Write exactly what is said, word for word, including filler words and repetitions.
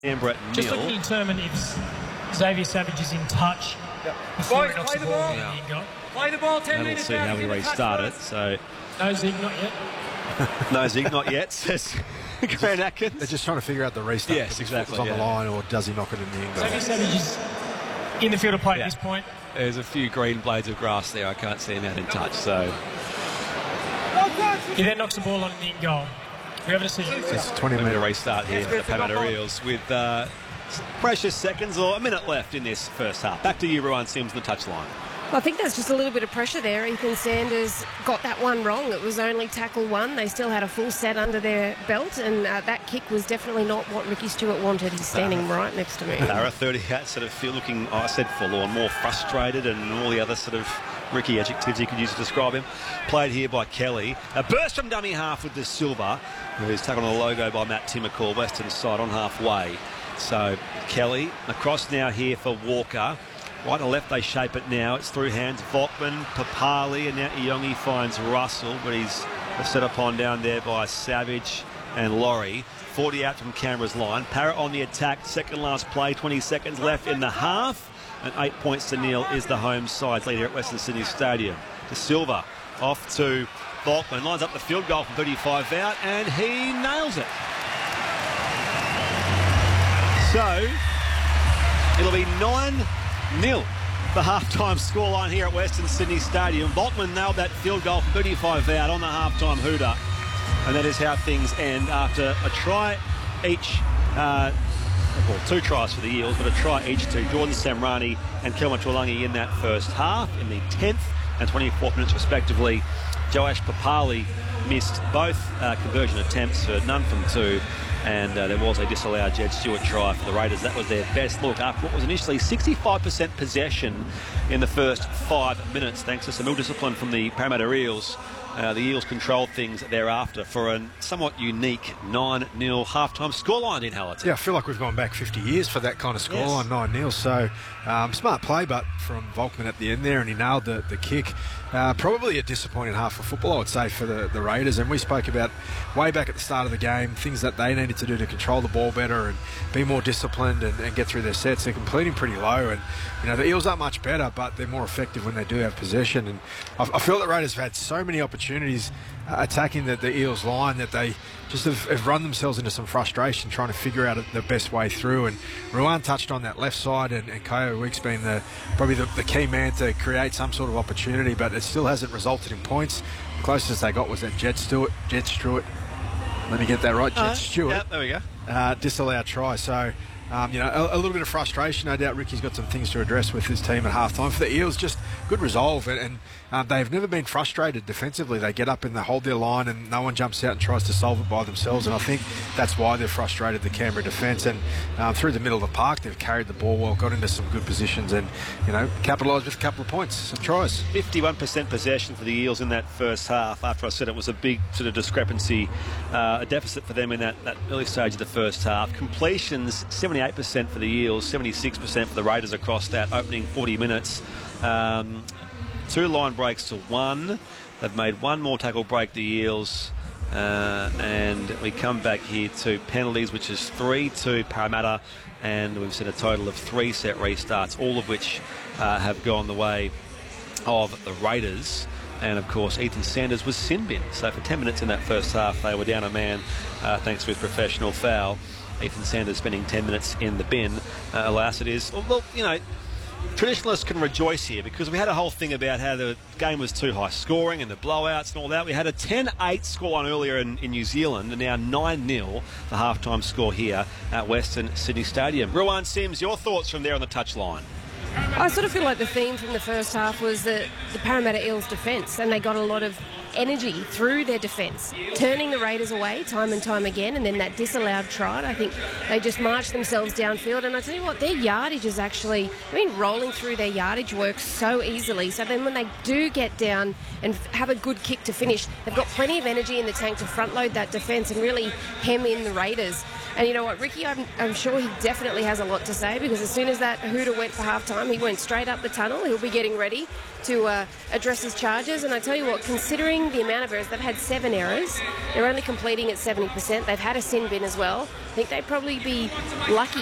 Canberra Just nil. looking to determine if Xavier Savage is in touch Yep. before Boys, he knocks play the the ball ball. in the in goal. Play the ball ten And we'll metres see how out. we Give the touch restart it. first. So, No, Zig, not yet. no, Zig, not yet, says Grant Atkins. They're just trying to figure out the restart. Yes, If exactly, It's on yeah. the line, or does he knock it in the end goal? Xavier Savage is in the field of play Yeah. at this point. There's a few green blades of grass there. I can't see him out in touch. So, He then knocks the ball on in the in goal. We have a decision. It's a twenty we're going to minute restart here for the Parramatta Eels with uh, precious seconds or a minute left in this first half. Back to you, Ruan Sims, the touchline. I think there's just a little bit of pressure there. Ethan Sanders got that one wrong. It was only tackle one. They still had a full set under their belt, and uh, that kick was definitely not what Ricky Stewart wanted. He's standing right next to me. Para thirty-eight sort of feel looking, oh, I said forlorn, more frustrated, and all the other sort of Ricky adjectives you could use to describe him. Played here by Kelly. A burst from dummy half with the Silver, who's tackled on the logo by Matt Timmercall, western side on halfway. So Kelly across now here for Walker. Right to left they shape it now. It's through hands. Volkman, Papali, and now Iongi finds Russell, but he's set upon down there by Savage and Laurie. forty out from Canberra's line. Parrott on the attack. Second last play. twenty seconds left in the half. And eight points to nil is the home side's leader at Western Sydney Stadium. De Silva off to Volkman. Lines up the field goal from thirty-five out, and he nails it. So it'll be nine nil, the half-time scoreline here at Western Sydney Stadium. Volkman nailed that field goal from thirty-five out on the half-time hooter. And that is how things end after a try each, uh, well, two tries for the Eels, but a try each to Jordan Samrani and Kelma Tuolangi in that first half. In the tenth and twenty-fourth minutes respectively, Joash Papali missed both uh, conversion attempts for none from two. And uh, there was a disallowed Jed Stewart try for the Raiders. That was their best look after what was initially sixty-five percent possession in the first five minutes, thanks to some ill discipline from the Parramatta Eels. Uh, the Eels controlled things thereafter for a somewhat unique nine nil half-time scoreline in Hamilton. Yeah, I feel like we've gone back fifty years for that kind of scoreline, Yes. nine nil. So, um, smart play, but from Volkman at the end there, and he nailed the, the kick. Uh, probably a disappointing half of football, I would say, for the, the Raiders. And we spoke about way back at the start of the game, things that they needed to do to control the ball better and be more disciplined and, and get through their sets. They're completing pretty low, and you know the Eels aren't much better, but they're more effective when they do have possession. And I, I feel that Raiders have had so many opportunities uh, attacking the, the Eels line that they just have, have run themselves into some frustration trying to figure out the best way through. And Ruan touched on that left side, and, and Kyo Weeks being the probably the, the key man to create some sort of opportunity, but it still hasn't resulted in points. The closest they got was that Jed Stewart, Jed Stewart. Let me get that right, Jed Uh, Stewart. Yep, there we go. Uh, disallowed try. So, um, you know, a, a little bit of frustration. No doubt Ricky's got some things to address with his team at halftime. For the Eels, just good resolve, and, and um, they've never been frustrated defensively. They get up and they hold their line, and no one jumps out and tries to solve it by themselves. And I think that's why they've frustrated the Canberra defence. And um, through the middle of the park, they've carried the ball well, got into some good positions, and you know, capitalised with a couple of points, some tries. fifty-one percent possession for the Eels in that first half. After I said it was a big sort of discrepancy, uh, a deficit for them in that, that early stage of the first half. Completions, seventy-eight percent for the Eels, seventy-six percent for the Raiders across that opening forty minutes. Um, two line breaks to one. They've made one more tackle break, the Eels. Uh, and we come back here to penalties, which is three to Parramatta. And we've seen a total of three set restarts, all of which uh, have gone the way of the Raiders. And of course Ethan Sanders was sin bin, so for ten minutes in that first half they were down a man uh, thanks to his professional foul. Ethan Sanders spending ten minutes in the bin. Uh, alas, it is, well, you know, traditionalists can rejoice here because we had a whole thing about how the game was too high scoring and the blowouts and all that. We had a ten eight scoreline earlier in, in New Zealand, and now nine nil, the halftime score here at Western Sydney Stadium. Ruan Sims, your thoughts from there on the touchline? I sort of feel like the theme from the first half was the, the Parramatta Eels defence, and they got a lot of energy through their defence, turning the Raiders away time and time again, and then that disallowed try. I think they just marched themselves downfield, and I tell you what, their yardage is actually, I mean, rolling through their yardage works so easily. So then when they do get down and have a good kick to finish, they've got plenty of energy in the tank to front load that defence and really hem in the Raiders. And you know what, Ricky, I'm, I'm sure he definitely has a lot to say, because as soon as that hooter went for half-time, he went straight up the tunnel. He'll be getting ready to uh, address his charges. And I tell you what, considering the amount of errors, they've had seven errors. They're only completing at seventy percent. They've had a sin bin as well. I think they'd probably be lucky